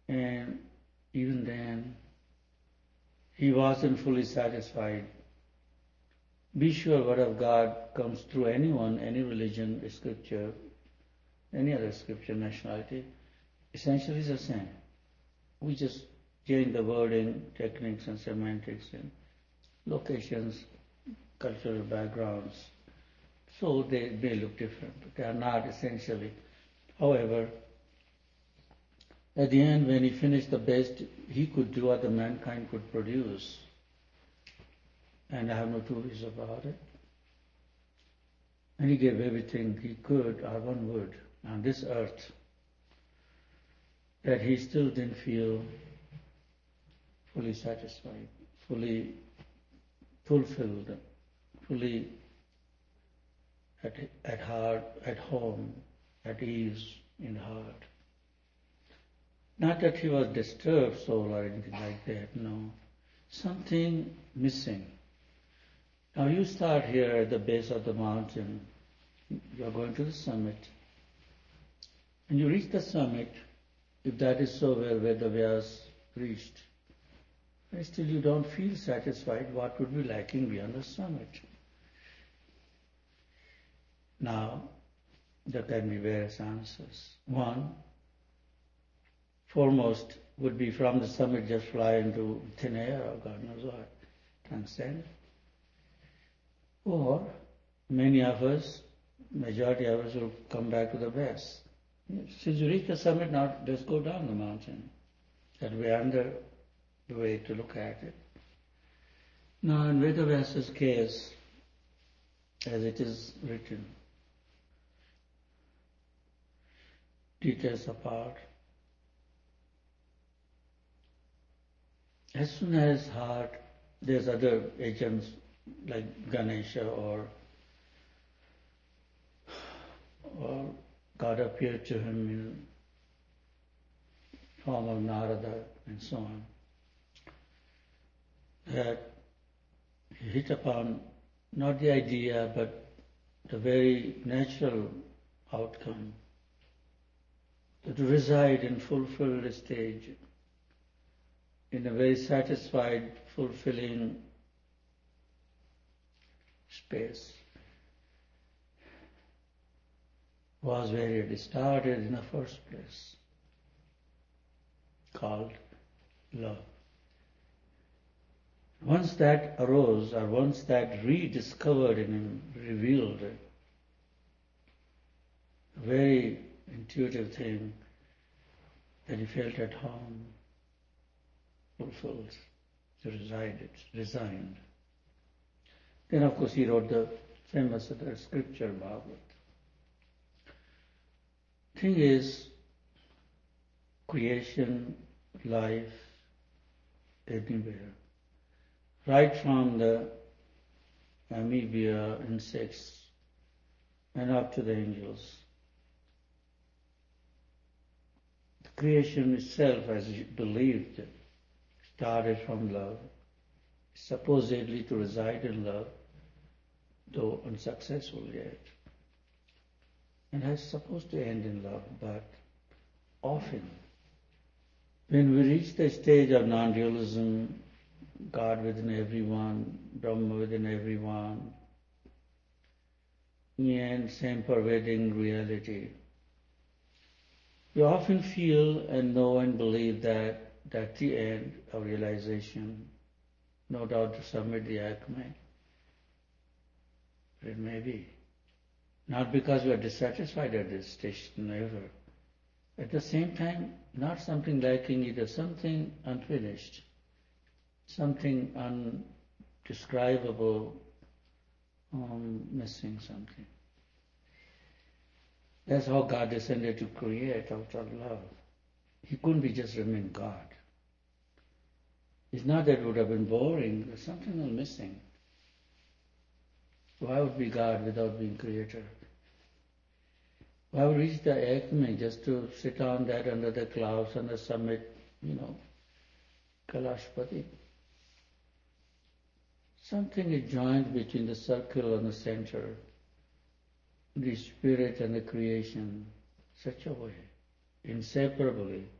And even then, he wasn't fully satisfied. Be sure word of God comes through anyone, any religion, scripture, any other scripture, nationality, essentially is the same. We just change the wording, techniques and semantics and locations, cultural backgrounds. So they may look different, but they are not essentially. However, at the end, when he finished the best he could do what the mankind could produce, and I have no two ways about it, and he gave everything he could, or one would, on this earth, that he still didn't feel fully satisfied, fully fulfilled, fully at heart, at home, at ease in heart. Not that he was disturbed soul or anything like that, no. Something missing. Now you start here at the base of the mountain, you're going to the summit, and you reach the summit, if that is so where Vedavyas reached, and still you don't feel satisfied, what would be lacking beyond the summit? Now, there can be various answers. One, foremost, would be from the summit just fly into thin air or God knows what, transcend. Or many of us, majority of us will come back to the base. Since you reach the summit, now let's go down the mountain. That way under the way to look at it. Now in Vedavyas's case, as it is written, details apart, as soon as heart, there's other agents like Ganesha or God appeared to him in form of Narada and so on, that he hit upon not the idea but the very natural outcome, to reside in fulfilled stage, in a very satisfied, fulfilling space, was where it started in the first place, called love. Once that arose, or once that rediscovered in him, revealed, a very intuitive thing, that he felt at home, fulfilled, to reside, resigned. Then of course he wrote the famous other scripture, Bhagavad. Thing is, creation, life, anywhere, right from the amoeba, insects, and up to the angels. The creation itself, as believed, started from love, supposedly to reside in love, though unsuccessful yet, and is supposed to end in love, but often, when we reach the stage of non-dualism, God within everyone, Brahma within everyone, and same pervading reality, we often feel and know and believe that that's the end of realization, no doubt to summit the acme. But it may be. Not because we are dissatisfied at this station ever. At the same time, not something lacking either, something unfinished, something undescribable, missing something. That's how God descended to create out of love. He couldn't be just remain God. It's not that it would have been boring, there's something was missing. Why would be God without being creator? Why would reach the acme just to sit on that under the clouds on the summit, Kailashpati? Something is joined between the circle and the center, the spirit and the creation, such a way, inseparably.